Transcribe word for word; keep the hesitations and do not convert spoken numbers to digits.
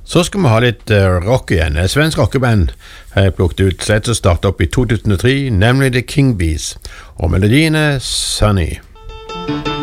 Så skal vi ha litt uh, rock igjen. Et svensk rockeband har jeg plukket ut, så et som startet opp i to tusen og tre, nemlig The King Bees, og melodien er Sunny.